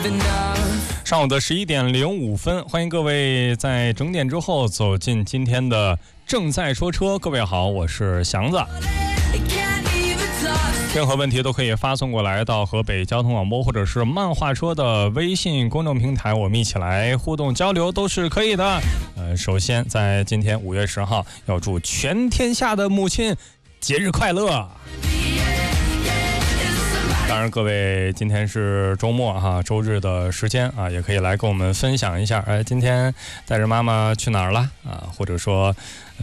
上午的11:05，欢迎各位在整点之后走进今天的正在说车。各位好，我是祥子。任何问题都可以发送过来到河北交通广播或者是漫画车的微信公众平台，我们一起来互动交流都是可以的。首先在今天5月10号，要祝全天下的母亲节日快乐。当然各位今天是周末哈，周日的时间啊，也可以来跟我们分享一下，今天带着妈妈去哪儿了啊，或者说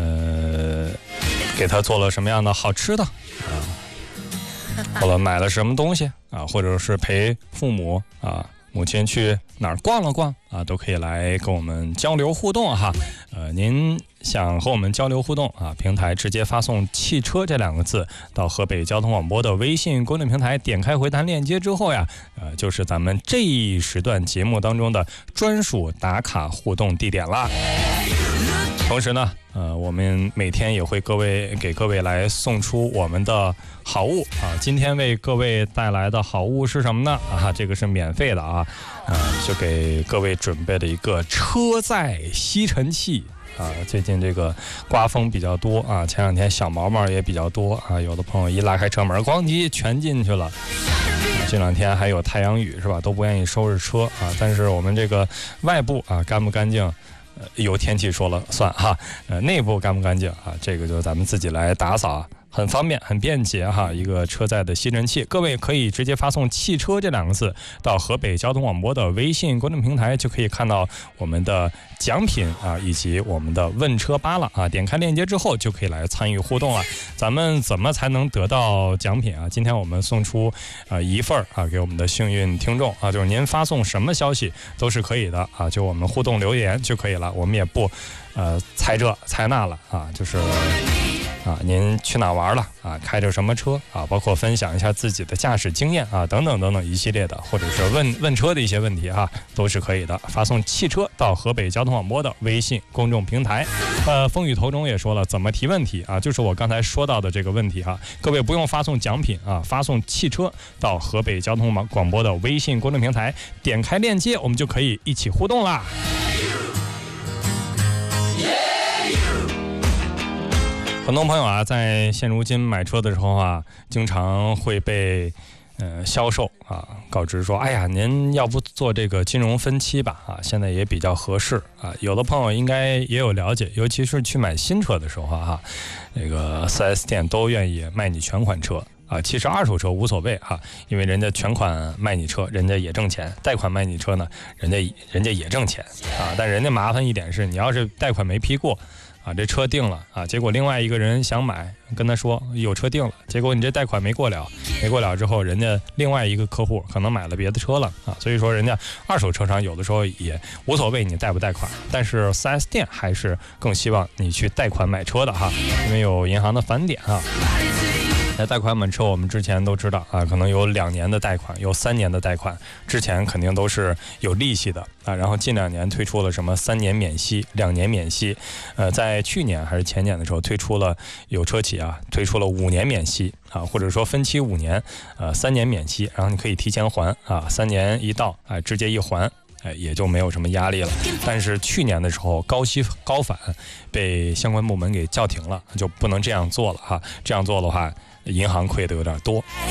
给她做了什么样的好吃的啊，或者买了什么东西啊，或者是陪父母啊母亲去哪儿逛了逛啊，都可以来跟我们交流互动哈。您想和我们交流互动啊，平台直接发送汽车这2个字到河北交通广播的微信公众平台，点开回弹链接之后呀，就是咱们这一时段节目当中的专属打卡互动地点啦。同时呢，我们每天也会给各位来送出我们的好物啊。今天为各位带来的好物是什么呢？这个是免费的啊，就给各位准备了一个车载吸尘器啊。最近这个刮风比较多啊，前2天小毛毛也比较多啊，有的朋友一拉开车门，咣叽全进去了。这2天还有太阳雨是吧？都不愿意收拾车啊。但是我们这个外部啊干不干净？由天气说了算哈，内部干不干净啊？这个就咱们自己来打扫，很方便，很便捷哈。一个车载的吸尘器，各位可以直接发送汽车这2个字到河北交通广播的微信公众平台，就可以看到我们的奖品啊，以及我们的问车吧了啊。点开链接之后就可以来参与互动了。咱们怎么才能得到奖品啊？今天我们送出1份啊给我们的幸运听众啊，就是您发送什么消息都是可以的啊，就我们互动留言就可以了，我们也不猜这猜那了啊，就是您去哪玩了啊？开着什么车啊？包括分享一下自己的驾驶经验啊，等等等等一系列的，或者是问车的一些问题哈，都是可以的。发送汽车到河北交通广播的微信公众平台。风雨头中也说了怎么提问题啊，就是我刚才说到的这个问题哈。各位不用发送奖品啊，发送汽车到河北交通广播的微信公众平台，点开链接，我们就可以一起互动啦。很多朋友啊，在现如今买车的时候啊，经常会被销售啊告知说，哎呀，您要不做这个金融分期吧啊，现在也比较合适啊。有的朋友应该也有了解，尤其是去买新车的时候哈，那个 4S 店都愿意卖你全款车啊。其实二手车无所谓哈，因为人家全款卖你车，人家也挣钱；贷款卖你车呢，人家也挣钱啊。但人家麻烦一点是，你要是贷款没批过啊，这车定了啊，结果另外一个人想买，跟他说有车定了，结果你这贷款没过了之后，人家另外一个客户可能买了别的车了啊，所以说人家二手车商有的时候也无所谓你贷不贷款，但是 4S 店还是更希望你去贷款买车的哈，因为有银行的返点啊。贷款买车我们之前都知道啊，可能有2年的贷款，有3年的贷款，之前肯定都是有利息的啊。然后近2年推出了什么3年免息、2年免息，在去年还是前年的时候推出了有车企啊推出了5年免息啊，或者说分期5年，3年免息，然后你可以提前还啊，3年一到直接一还。也就没有什么压力了。但是去年的时候高息高返被相关部门给叫停了，就不能这样做了哈。这样做的话，银行亏的有点多。